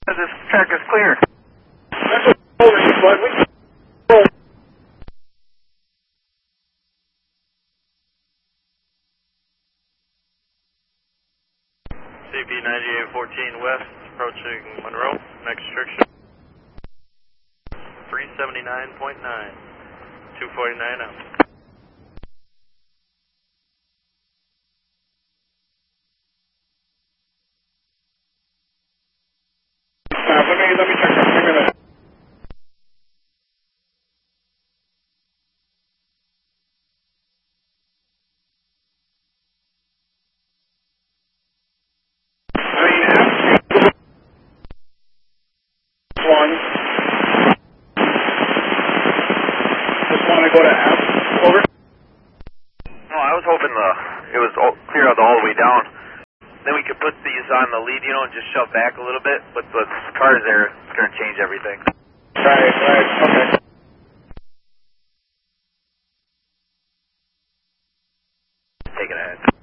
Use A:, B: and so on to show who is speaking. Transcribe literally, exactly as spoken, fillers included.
A: This track is clear.
B: That's what we're holding, bud. We can roll.
C: C P ninety-eight fourteen West, approaching Monroe. Next restriction. three seventy-nine point nine. two forty-nine out.
B: Uh, let me, let me check that. Hang on a minute. I mean, ask one. Just want to go to F. Over.
A: No, I was hoping the it was all, clear out all the way down. Then we could put these on the lead, you know, and just shove back a little bit. But the cars there, it's going to change everything.
B: Right, right. Okay.
A: Taking ahead.